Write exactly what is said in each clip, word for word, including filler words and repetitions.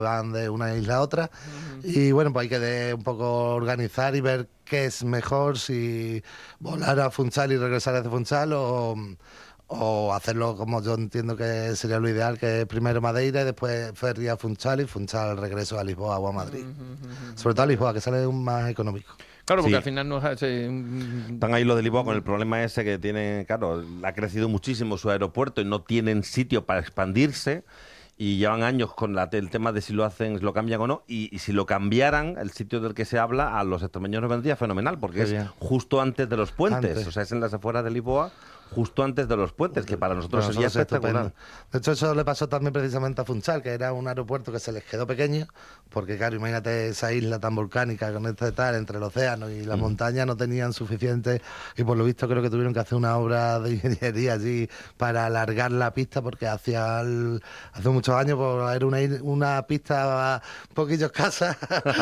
van de una isla a otra. Uh-huh. Y bueno, pues hay que de un poco organizar y ver qué es mejor, si volar a Funchal y regresar desde Funchal o, o hacerlo como yo entiendo que sería lo ideal, que es primero Madeira y después ferry a Funchal y Funchal regreso a Lisboa o a Madrid. Uh-huh. Sobre todo a Lisboa, que sale un más económico. Claro, porque sí. al final no hace... Están ahí los de Lisboa con el problema ese que tienen, claro, ha crecido muchísimo su aeropuerto y no tienen sitio para expandirse. Y llevan años con la, el tema de si lo hacen, si lo cambian o no, y, y si lo cambiaran, el sitio del que se habla, a los extremeños nos vendría fenomenal, porque sí, es bien. justo antes de los puentes, Antes. o sea, es en las afueras de Lisboa, justo antes de los puentes, que para nosotros para sería nosotros espectacular. Estupendo. De hecho, eso le pasó también precisamente a Funchal, que era un aeropuerto que se les quedó pequeño, porque claro, imagínate esa isla tan volcánica con este tal, entre el océano y las mm. montañas no tenían suficiente, y por lo visto creo que tuvieron que hacer una obra de ingeniería allí para alargar la pista, porque hacía el, hace muchos años pues, era una, una pista un poquillo escasa.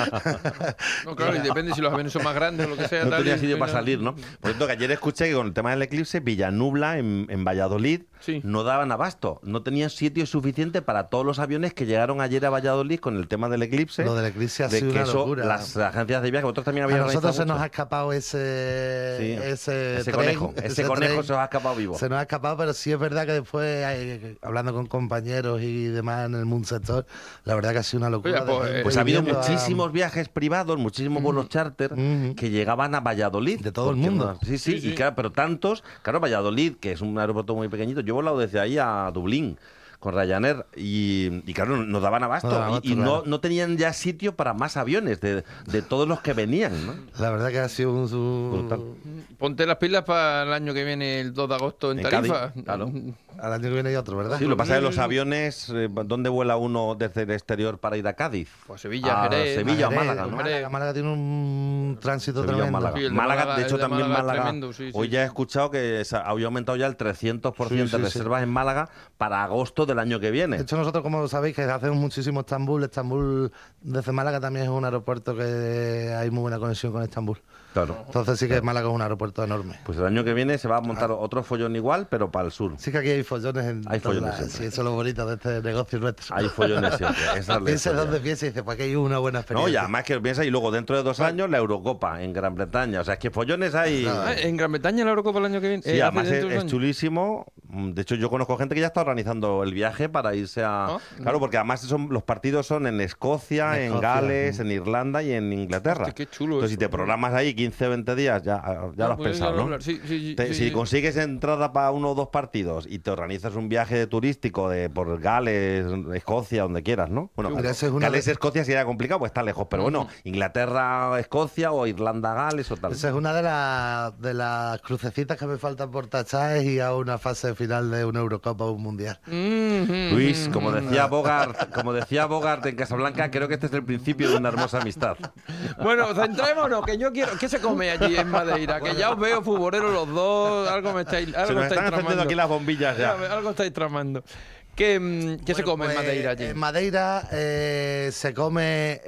No, claro, y depende si los aviones son más grandes o lo que sea. No tal, tenía sitio y, para salir, ¿no? Por cierto, que ayer escuché que con el tema del eclipse, Villanubla, en, en Valladolid, sí. no daban abasto. No tenían sitio suficiente para todos los aviones que llegaron ayer a Valladolid con el tema del eclipse. Lo del eclipse ha de sido que una eso, locura. Las agencias de viaje, vosotros también habéis a nosotros se mucho. nos ha escapado ese, sí. ese, ese tren, conejo. Ese, ese conejo tren, se nos ha escapado vivo. Se nos ha escapado, pero sí es verdad que después, hay, hablando con compañeros y demás en el mundo sector, la verdad que ha sido una locura. Oye, pues, de, pues ha habido muchísimos a... viajes privados, muchísimos vuelos uh-huh. charter uh-huh. que llegaban a Valladolid. De todo el mundo. No, sí, sí, sí, sí, y claro, pero tantos. Claro, Valladolid, que es un aeropuerto muy pequeñito, yo he volado desde ahí a Dublín con Ryanair y, y claro, nos daban abasto, no daban abasto y, y claro. no, no tenían ya sitio para más aviones de, de todos los que venían, ¿no? La verdad que ha sido un... Su... brutal. Ponte las pilas para el año que viene, el dos de agosto en, en Tarifa. Cádiz, claro. Al año que viene hay otro, ¿verdad? Sí, lo que pasa es que los aviones, eh, ¿dónde vuela uno desde el exterior para ir a Cádiz? Pues Sevilla, a Jerez, Sevilla a Jerez, o Málaga, ¿no? Málaga, Málaga tiene un tránsito Sevilla tremendo. Málaga. Sí, de Málaga, Málaga, de hecho, también Málaga, Málaga. Tremendo, sí, hoy sí, ya he sí. escuchado que había aumentado ya el trescientos por ciento sí, de sí, reservas sí. en Málaga para agosto del año que viene. De hecho, nosotros, como sabéis, que hacemos muchísimo Estambul. Estambul, desde Málaga también es un aeropuerto que hay muy buena conexión con Estambul. Claro. Entonces sí que claro. Málaga es un aeropuerto enorme. Pues el año que viene se va a montar ah. otro follón igual, pero para el sur. Sí que aquí hay follones en Hay follones la... Sí, eso es lo bonito de este negocio nuestro. Hay follones siempre. Piensa dónde piensa y dice, pues aquí hay una buena experiencia. No, y además que piensa, y luego dentro de dos años la Eurocopa en Gran Bretaña. O sea, es que follones hay... No, ¿en Gran Bretaña la Eurocopa el año que viene? Sí, eh, además es, es chulísimo. De hecho, yo conozco gente que ya está organizando el viaje para irse a... ¿Ah? Claro, porque además son, los partidos son en Escocia, en, Escocia, en Gales, sí. en Irlanda y en Inglaterra. Hostia, qué chulo. Entonces, eso, si te programas ahí quince o veinte días, ya, ya no, lo has pues pensado, ¿no? Sí, sí, te, sí, si sí. consigues entrada para uno o dos partidos y te organizas un viaje turístico de por Gales, Escocia, donde quieras, ¿no? Bueno, Mira, es una Gales, de... Escocia sería complicado, pues está lejos, pero bueno, Inglaterra, Escocia o Irlanda, Gales o tal. Esa es una de, la, de las crucecitas que me faltan por tachar y a una fase final de una Eurocopa o un Mundial. Mm-hmm. Luis, como decía Bogart, como decía Bogart en Casablanca, creo que este es el principio de una hermosa amistad. Bueno, centrémonos, que yo quiero... ¿Qué se come allí en Madeira? Que ya os veo futboleros los dos, algo me estáis algo Se nos estáis están encendiendo aquí las bombillas ya. Algo estáis tramando. ¿Qué, qué bueno, se come pues, en Madeira allí? En Madeira eh, se come...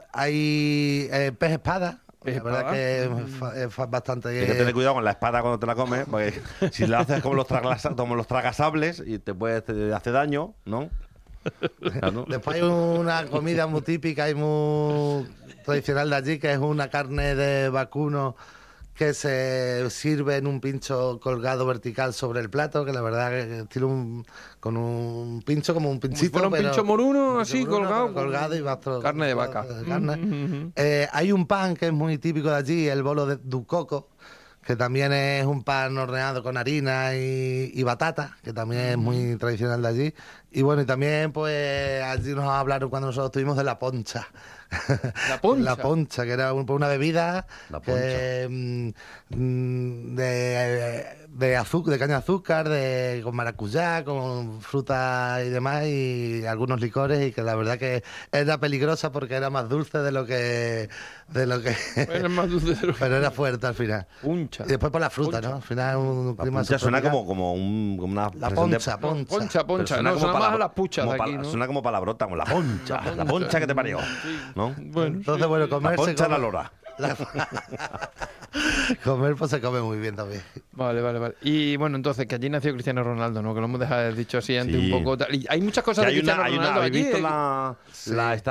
Hay eh, pez espada. La verdad que es, es bastante... Tienes que tener cuidado con la espada cuando te la comes, porque si la haces como los, traglas, como los tragasables y te puede te hace daño, ¿no? Claro. Después hay una comida muy típica y muy tradicional de allí, que es una carne de vacuno que se sirve en un pincho colgado vertical sobre el plato, que la verdad que tiene un con un pincho como un pinchito, como si fuera un pincho moruno así moruno, colgado, colgado y vas todo, carne de vaca. De carne. Mm-hmm. eh, hay un pan que es muy típico de allí, el bolo de ducoco, que también es un pan horneado con harina y, y batata, que también es muy tradicional de allí. Y bueno, y también pues allí nos hablaron cuando nosotros estuvimos de la poncha. La poncha. La poncha, que era un, una bebida la poncha. Que, mm, de, de, azúcar, de caña de azúcar, de, con maracuyá, con fruta y demás, y algunos licores, y que la verdad que era peligrosa porque era más dulce de lo que... De lo que era más dulce de lo que... Pero era fuerte al final. Puncha. Y después por la fruta, poncha. ¿no? Al final un la poncha suena como, como, un, como una... La poncha, de... poncha. Poncha, poncha. No, suena más a las puchas de aquí, ¿no? Suena como palabrota, como la poncha. La poncha, la poncha que te parió, sí. ¿no? Bueno, entonces, bueno, comerse... La poncha como... la lora. La... Comer pues se come muy bien también. Vale, vale, vale. Y bueno, entonces, que allí nació Cristiano Ronaldo, ¿no? Que lo hemos dejado dicho así antes Sí. un poco. tal. Y hay muchas cosas Que de hay una, Cristiano hay una, Ronaldo ¿habéis allí. visto la, Sí. la